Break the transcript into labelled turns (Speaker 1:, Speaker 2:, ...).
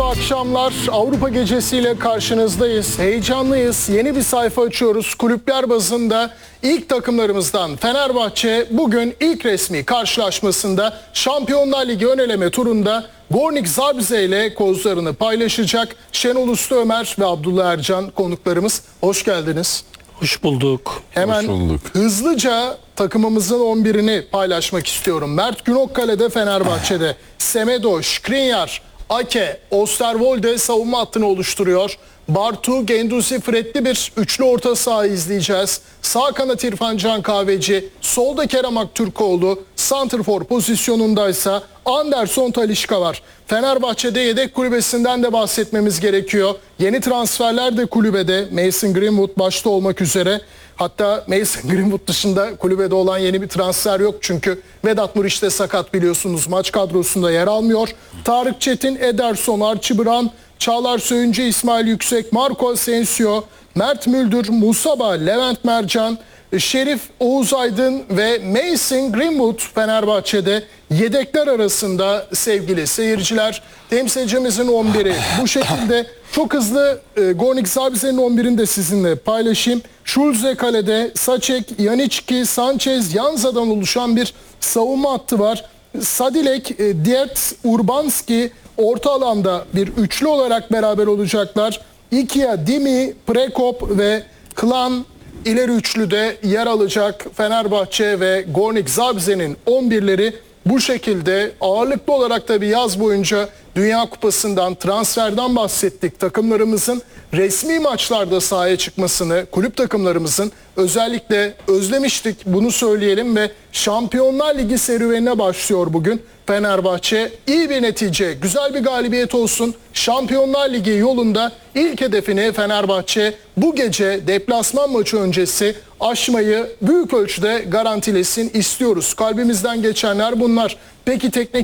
Speaker 1: mutlu akşamlar. Avrupa gecesiyle karşınızdayız. Heyecanlıyız. Yeni bir sayfa açıyoruz. Kulüpler bazında ilk takımlarımızdan Fenerbahçe bugün ilk resmi karşılaşmasında Şampiyonlar Ligi ön eleme turunda Gornik Zabrze ile kozlarını paylaşacak. Şenol Usta Ömer ve Abdullah Ercan konuklarımız. Hoş geldiniz.
Speaker 2: Hoş bulduk.
Speaker 1: Hemen
Speaker 3: Hoş bulduk.
Speaker 1: hızlıca takımımızın 11'ini paylaşmak istiyorum. Mert Günok kalede Fenerbahçe'de. Semedo, Skriniar, Ake, Osterwolde savunma hattını oluşturuyor. Bartu, Genduzi, Fred'li bir üçlü orta saha izleyeceğiz. Sağ kanat İrfan Can Kahveci, solda Kerem Aktürkoğlu, santrfor pozisyonundaysa Anderson Talisca var. Fenerbahçe'de yedek kulübesinden de bahsetmemiz gerekiyor. Yeni transferler de kulübede, Mason Greenwood başta olmak üzere. Hatta Mason Greenwood dışında kulübede olan yeni bir transfer yok. Çünkü Vedat Muriç de sakat biliyorsunuz. Maç kadrosunda yer almıyor. Tarık Çetin, Ederson, Archie Brown, Çağlar Söyüncü, İsmail Yüksek, Marco Asensio, Mert Müldür, Musaba, Levent Mercan, Şerif Oğuz Aydın ve Mason Greenwood Fenerbahçe'de yedekler arasında sevgili seyirciler. Temsilcimizin 11'i bu şekilde. Çok hızlı Gornik Zabrze'nin 11'ini de sizinle paylaşayım. Schulze kalede, Saçek, Yanicki, Sanchez, Yanza'dan oluşan bir savunma hattı var. Sadilek, Diert, Urbanski orta alanda bir üçlü olarak beraber olacaklar. Ikia, Dimi, Prekop ve Klan ileri üçlüde yer alacak. Fenerbahçe ve Gornik Zabrze'nin 11'leri bu şekilde. Ağırlıklı olarak tabii yaz boyunca Dünya Kupası'ndan, transferden bahsettik. Takımlarımızın resmi maçlarda sahaya çıkmasını, kulüp takımlarımızın özellikle özlemiştik. Bunu söyleyelim ve Şampiyonlar Ligi serüvenine başlıyor bugün. Fenerbahçe iyi bir netice, güzel bir galibiyet olsun. Şampiyonlar Ligi yolunda ilk hedefini Fenerbahçe bu gece deplasman maçı öncesi aşmayı büyük ölçüde garantilesin istiyoruz. Kalbimizden geçenler bunlar. Peki teknik